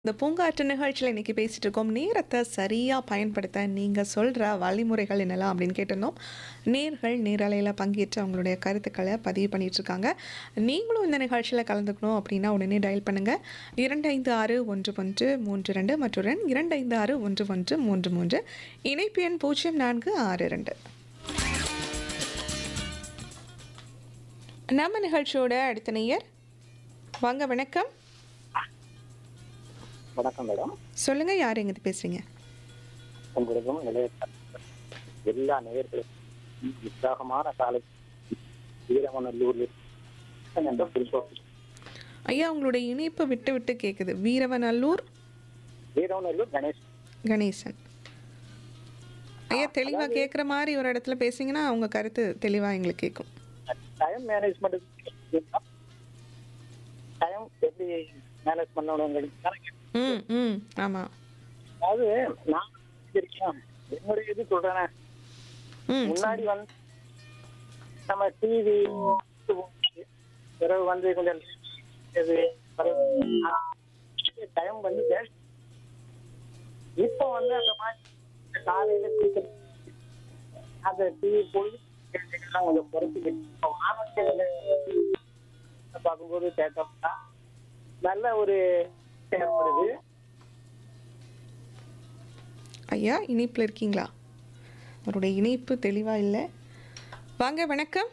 இந்த பூங்காற்று நிகழ்ச்சியில் இன்னைக்கு பேசிட்டு இருக்கோம். நேரத்தை சரியாக பயன்படுத்த நீங்கள் சொல்கிற வழிமுறைகள் என்னலாம் அப்படின்னு கேட்டிருந்தோம். நேர்கள் நேரலையில் பங்கேற்று அவங்களுடைய கருத்துக்களை பதிவு பண்ணிகிட்ருக்காங்க. நீங்களும் இந்த நிகழ்ச்சியில் கலந்துக்கணும் அப்படின்னா உடனே டயல் பண்ணுங்கள். 256113 மற்றும் 256133 இணைப்பு எண் 0462. நம்ம நிகழ்ச்சியோட அடுத்த நேயர் வாங்க. வணக்கம். வணக்கம் மேடம். சொல்லுங்க, யார் எங்கிருந்து பேசுறீங்க? உங்களுக்கும் எல்லா நேயர்களுக்கும் உற்சாகமான காலை வீரவநல்லூரில் என்ற புதுக்கோட்டை. ஐயா, உங்களுடைய இணைப்பு விட்டு விட்டு கேட்குது. வீரவநல்லூர் வீரவநல்லூர் கணேசன். ஐயா, தெளிவாக கேட்குற மாதிரி ஒரு இடத்துல பேசிங்கன்னா அவங்க கருத்து தெளிவாக எங்களுக்கு கேட்கும். டைம் மேனேஜ்மெண்ட் டைம் எப்படி மேனேஜ் பண்ணணுங்கிறது. ஆமா. அதாவது நான் இருக்கேன், என்னுடைய இது சொல்றேன். முன்னாடி வந்து நம்ம டிவி பிறகு வந்து கொஞ்சம் டைம் வந்து இப்போ வந்து அந்த மாதிரி காலையில சீக்கிரம் அந்த டிவி போய் கொஞ்சம் குறைச்சிக்கிட்டு பார்க்கும்போது கேட்டோம்னா நல்ல ஒரு ஏற்படுது. ஐயா, இணைப்பில் இருக்கீங்களா? அவருடைய இணைப்பு தெளிவாக இல்லை. வாங்க. வணக்கம்.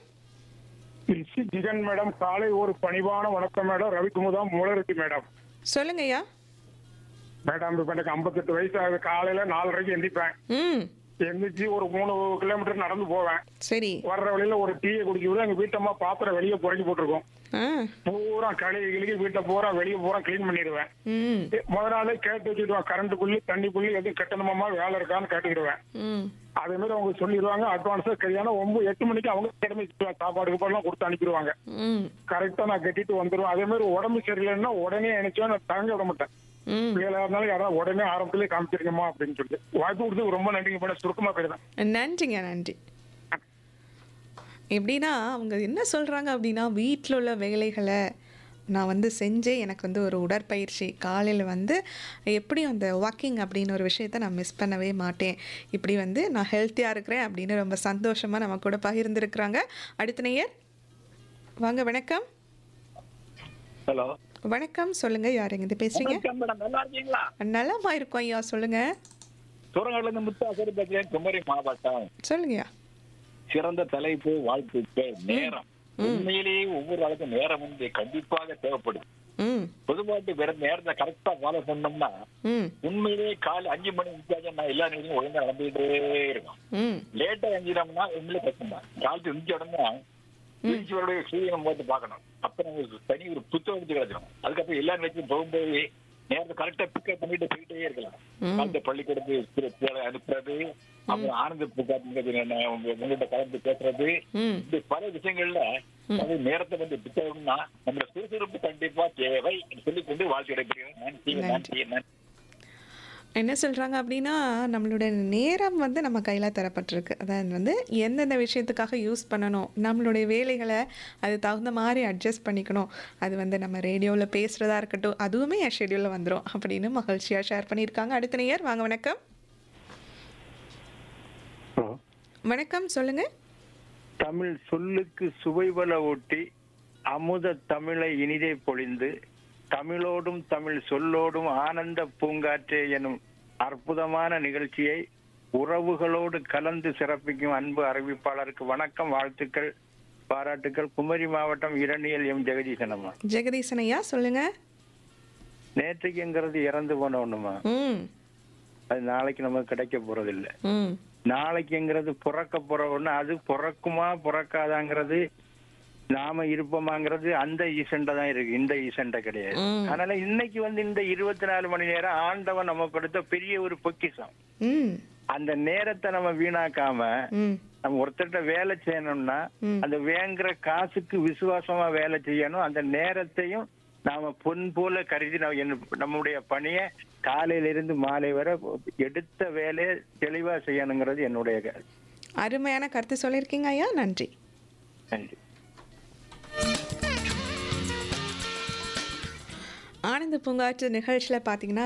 ஜிகன் மேடம், காலை ஒரு பணிவான வணக்கம் மேடம். ரவிக்குமுதா மூலருக்கு மேடம். சொல்லுங்க ஐயா. மேடம், இப்ப எனக்கு 58 வயசு ஆகுது. காலையில 4:30 எந்திரிப்பேன். எந்திரிச்சு ஒரு 3 கிலோமீட்டர் நடந்து போவேன். சரி. வர்ற வழியில ஒரு டீயை குடிச்சு எங்க வீட்டம்மா பாத்திரம் வெளியே புறக்கி போட்டிருக்கோம். பூரா கழுவி வீட்டை பூரா வெளியே பூரா கிளீன் பண்ணிடுவேன். முதல் நாளே கேட்டு வச்சுடுவேன், கரண்ட் புள்ளி தண்ணி புள்ளி எதுவும் கட்டணமா வேலை இருக்கான்னு கேட்டுக்கிடுவேன். அதே மாதிரி அவங்க சொல்லிடுவாங்க. அட்வான்ஸா சரியான 9-8 மணிக்கு அவங்க கிடமை சாப்பாடுக்கு போலாம் கொடுத்து அனுப்பிடுவாங்க. கரெக்டா நான் கட்டிட்டு வந்துடுவேன். அதே மாதிரி உடம்பு சரியில்லைன்னா உடனே நினைச்சா நான் தங்க விட மாட்டேன். பிள்ளைகளா இருந்தாலும் யாராவது உடனே ஆரம்பத்திலே காமிச்சிருக்கமா அப்படின்னு சொல்லிட்டு வாய்ப்பு கொடுத்து ரொம்ப நன்றிங்க மேடம். சுருக்கமா போயிடுதான். நன்றிங்க, நன்றி. எப்படின்னா அவங்க என்ன சொல்கிறாங்க அப்படின்னா, வீட்டில் உள்ள வேலைகளை நான் வந்து செஞ்சே எனக்கு வந்து ஒரு உடற்பயிற்சி காலையில் வந்து எப்படி அந்த வாக்கிங் அப்படின்னு ஒரு விஷயத்த நான் மிஸ் பண்ணவே மாட்டேன். இப்படி வந்து நான் ஹெல்த்தியாக இருக்கிறேன் அப்படின்னு ரொம்ப சந்தோஷமாக நம்ம கூட பகிர்ந்துருக்குறாங்க. அடுத்த நேயர் வாங்க. வணக்கம். ஹலோ, வணக்கம். சொல்லுங்க, யார் எங்கிருந்து பேசுறீங்க? நல்லா இருக்கீங்களா? நலமா இருக்கும் ஐயா, சொல்லுங்க. சூரங்காடுல இருந்து முத்தாசரி பேசுறேன், குமரி மாவட்டம். சொல்லுங்கய்யா. சிறந்த தலைப்பு வாழ்த்துக்கள். நேரம் உண்மையிலேயே ஒவ்வொரு ஆளுக்கும் நேரம் வந்து கண்டிப்பாக தேவைப்படுது. பொதுவாட்டு வேற நேரத்தை கரெக்டா ஃபாலோ பண்ணோம்னா உண்மையிலேயே காலை 5 மணி நான் எல்லா நேரத்தையும் ஒழுங்கா நடந்துகிட்டே இருக்கும். லேட்டா எஞ்சிட்டோம்னா உண்மையிலே கஷ்டம் தான். காலத்து இருந்துச்ச உடனே வீழ்ச்சியோடைய சூரியனை போட்டு பார்க்கணும். அப்ப நமக்கு தனி ஒரு புத்தகம் எடுத்து கிடைச்சிடும். அதுக்கப்புறம் எல்லா நேரத்தையும் போகும்போது நேரத்தை கரெக்டா பிக்கப் பண்ணிட்டு போயிட்டே இருக்கலாம். காலத்தை பள்ளிக்கூடத்துக்கு அனுப்புறது, அப்புறம் ஆனந்த உங்கள்கிட்ட கலந்து பேசுறது, இந்த பல விஷயங்கள்ல நேரத்தை வந்து புத்தகம்னா நம்ம சுறுசுறுப்பு கண்டிப்பா தேவை சொல்லிக் கொண்டு வாழ்க்கை கிடைக்கிறேன். என்ன சொல்கிறாங்க அப்படின்னா, நம்மளோட நேரம் வந்து நம்ம கையில் தரப்பட்டிருக்கு. அதாவது வந்து எந்தெந்த விஷயத்துக்காக யூஸ் பண்ணணும், நம்மளுடைய வேலைகளை அது தகுந்த மாதிரி அட்ஜஸ்ட் பண்ணிக்கணும். அது வந்து நம்ம ரேடியோவில் பேசுகிறதா இருக்கட்டும், அதுவுமே என் ஷெடியூலில் வந்துடும் அப்படின்னு மகிழ்ச்சியாக ஷேர் பண்ணியிருக்காங்க. அடுத்த நேயர் வாங்க. வணக்கம். வணக்கம், சொல்லுங்க. தமிழ் சொல்லுக்கு சுவைபல ஊட்டி அமுத தமிழை இனிதே பொழிந்து தமிழோடும் தமிழ் சொல்லோடும் ஆனந்த பூங்காற்றே எனும் அற்புதமான நிகழ்ச்சியை உறவுகளோடு கலந்து சிறப்பிக்கும் அன்பு அறிவிப்பாளருக்கு வணக்கம், வாழ்த்துக்கள், பாராட்டுக்கள். குமரி மாவட்டம் இரணியல் எம் ஜெகதீசனம்மா. ஜெகதீசன் ஐயா, சொல்லுங்க. நேற்றுக்குங்கிறது இறந்து போன ஒண்ணுமா, அது நாளைக்கு நமக்கு கிடைக்க போறது இல்லை. நாளைக்குங்கிறது பிறக்க போற ஒண்ணு, அது பிறக்குமா பிறக்காதாங்கிறது நாம இருப்போமாங்கிறது அந்த ஈசண்ட தான் இருக்கு, இந்த ஈசண்ட கிடையாது. அதனால இன்னைக்கு வந்து இந்த 24 மணி நேரம் ஆண்டவன் நம்ம கொடுத்த பெரிய ஒரு பொக்கிஷம். அந்த நேரத்தை நம்ம வீணாக்காம நம்ம ஒருத்தர்கிட்ட வேலை செய்யணும்னா அந்த வேங்குற காசுக்கு விசுவாசமா வேலை செய்யணும். அந்த நேரத்தையும் நாம பொன் போல கருதி நம்முடைய பணியை காலையில இருந்து மாலை வரை எடுத்த வேலையை தெளிவா செய்யணுங்கிறது என்னுடைய அருமையான கருத்து சொல்லியிருக்கீங்க ஐயா. நன்றி. நன்றி. ஆனந்த பூங்காற்று நிகழ்ச்சியில் பார்த்தீங்கன்னா